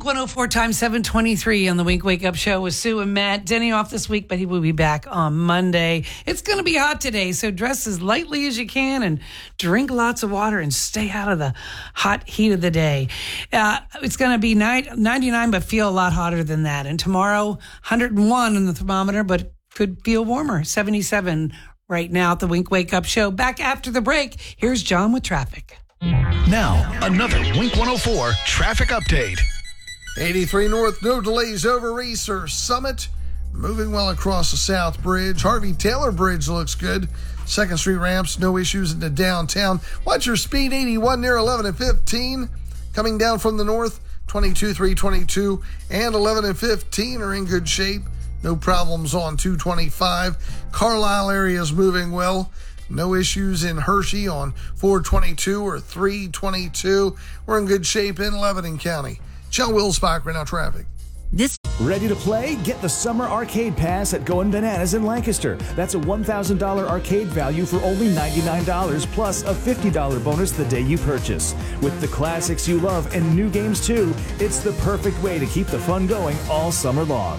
Wink 104 times 723 on the Wink Wake Up Show with Sue and Matt. Denny off this week, but he will be back on Monday. It's going to be hot today, so dress as lightly as you can and drink lots of water and stay out of the hot heat of the day. It's going to be 99, but feel a lot hotter than that. And tomorrow, 101 on the thermometer, but could feel warmer, 77 right now at the Wink Wake Up Show. Back after the break, here's John with traffic. Now, another Wink 104 traffic update. 83 North, no delays over Reeser Summit. Moving well across the South Bridge. Harvey Taylor Bridge looks good. 2nd Street ramps, no issues into downtown. Watch your speed, 81 near 11 and 15. Coming down from the north, 22, 322, and 11 and 15 are in good shape. No problems on 225. Carlisle area is moving well. No issues in Hershey on 422 or 322. We're in good shape in Lebanon County. John Wilsbach, right now traffic. Ready to play? Get the Summer Arcade Pass at Goin' Bananas in Lancaster. That's a $1,000 arcade value for only $99, plus a $50 bonus the day you purchase. With the classics you love and new games too, it's the perfect way to keep the fun going all summer long.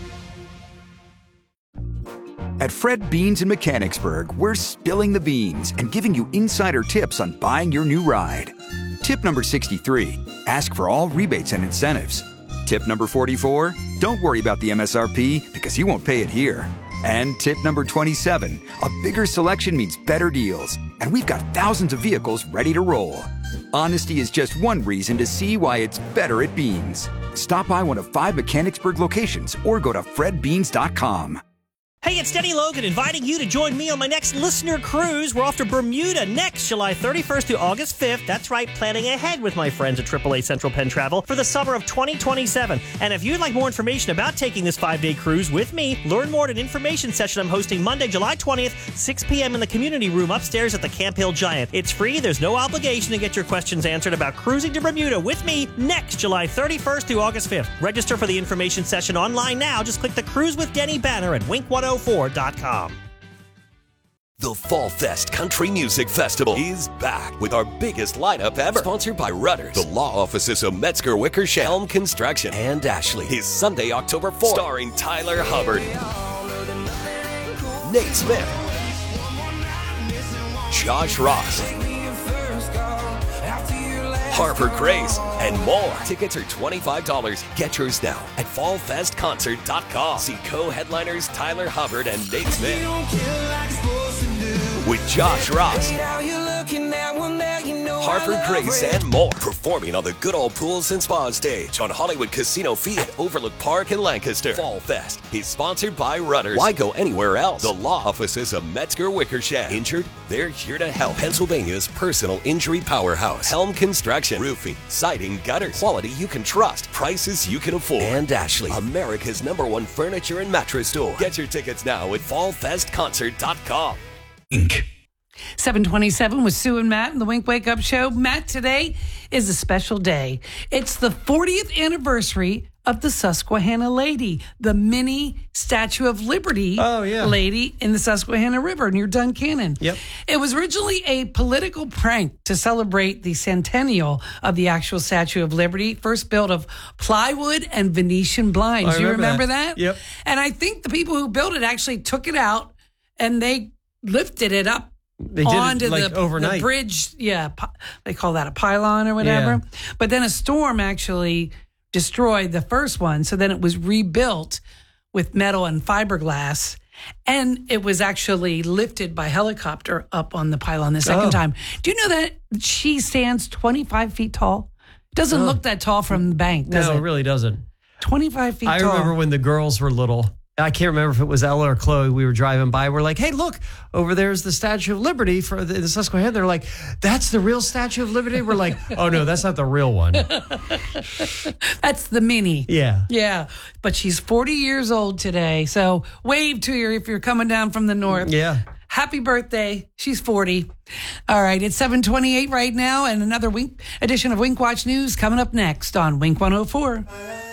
At Fred Beans in Mechanicsburg, we're spilling the beans and giving you insider tips on buying your new ride. Tip number 63, ask for all rebates and incentives. Tip number 44, don't worry about the MSRP because you won't pay it here. And tip number 27, a bigger selection means better deals. And we've got thousands of vehicles ready to roll. Honesty is just one reason to see why it's better at Beans. Stop by one of 5 Mechanicsburg locations or go to fredbeans.com. Hey, it's Denny Logan inviting you to join me on my next listener cruise. We're off to Bermuda next July 31st to August 5th. That's right, planning ahead with my friends at AAA Central Penn Travel for the summer of 2027. And if you'd like more information about taking this 5-day cruise with me, learn more at an information session I'm hosting Monday, July 20th, 6 p.m. in the community room upstairs at the Camp Hill Giant. It's free. There's no obligation to get your questions answered about cruising to Bermuda with me next July 31st to August 5th. Register for the information session online now. Just click the Cruise with Denny banner at Wink104.com. The Fall Fest Country Music Festival is back with our biggest lineup ever. Sponsored by Rudders, the law offices of Metzger Wickersham, Helm Construction, and Ashley. Is Sunday, October 4th, starring Tyler Hubbard, Nate Smith, Josh Ross, Harper Grace, and more. Tickets are $25. Get yours now at fallfestconcert.com. See co-headliners Tyler Hubbard and Nate Smith with Josh Ross, Harper Grace, and more. Performing on the Good Old Pools and Spa stage on Hollywood Casino Field at Overlook Park in Lancaster. Fall Fest is sponsored by Rudders. Why go anywhere else? The law offices of Metzger Wickersham. Injured? They're here to help. Pennsylvania's personal injury powerhouse. Helm Construction. Roofing, siding, gutters. Quality you can trust. Prices you can afford. And Ashley, America's #1 furniture and mattress store. Get your tickets now at fallfestconcert.com. 727 with Sue and Matt in the Wink Wake Up Show. Matt, today is a special day. It's the 40th anniversary of the Susquehanna Lady, the mini Statue of Liberty lady in the Susquehanna River near Duncannon. Yep. It was originally a political prank to celebrate the centennial of the actual Statue of Liberty, first built of plywood and Venetian blinds. You remember that? Yep. And I think the people who built it actually took it out and they lifted it up They did onto it like overnight. the bridge. Yeah, they call that a pylon or whatever. Yeah. But then a storm actually destroyed the first one. So then it was rebuilt with metal and fiberglass. And it was actually lifted by helicopter up on the pylon the second time. Do you know that she stands 25 feet tall? Doesn't look that tall from the bank, does it? No, it really doesn't. 25 feet tall. I remember when the girls were little. I can't remember if it was Ella or Chloe. We were driving by. We're like, hey, look, over there's the Statue of Liberty for the Susquehanna. They're like, that's the real Statue of Liberty? We're like, oh, no, that's not the real one. That's the mini. Yeah. Yeah. But she's 40 years old today. So wave to her if you're coming down from the north. Yeah. Happy birthday. She's 40. All right. It's 7:28 right now. And another edition of Wink Watch News coming up next on Wink 104.